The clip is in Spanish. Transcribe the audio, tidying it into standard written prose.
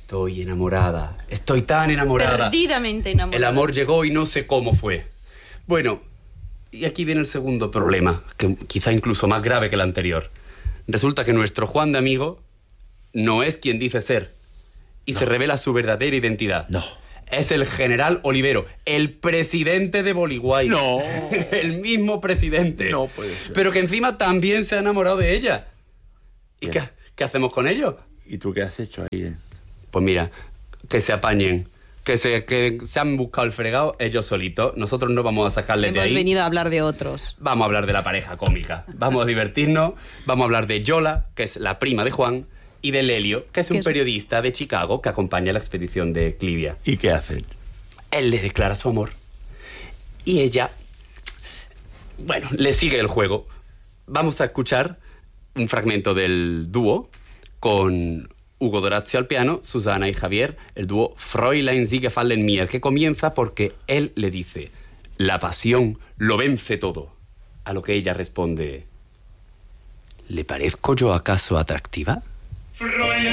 Estoy enamorada. Estoy tan enamorada. Perdidamente enamorada. El amor llegó y no sé cómo fue. Bueno, y aquí viene el segundo problema, que quizá incluso más grave que el anterior. Resulta que nuestro Juan de Amigo no es quien dice ser. Y se revela su verdadera identidad. No. Es el general Olivero, el presidente de Boliguay. No. El mismo presidente. No puede ser. Pero que encima también se ha enamorado de ella. ¿Y qué hacemos con ello? ¿Y tú qué has hecho ahí? Pues mira, que se apañen. Que se han buscado el fregado ellos solitos. Nosotros no vamos a sacarles de ahí. Hemos venido a hablar de otros. Vamos a hablar de la pareja cómica. Vamos a divertirnos. Vamos a hablar de Yola, que es la prima de Juan, y de Lelio, que es un periodista de Chicago que acompaña la expedición de Clivia. ¿Y qué hacen? Él le declara su amor. Y ella, bueno, le sigue el juego. Vamos a escuchar un fragmento del dúo con Hugo Dorazio al piano, Susana y Javier, el dúo Fräulein Sie gefallen mir, que comienza porque él le dice: la pasión lo vence todo. A lo que ella responde: ¿le parezco yo acaso atractiva? Fräulein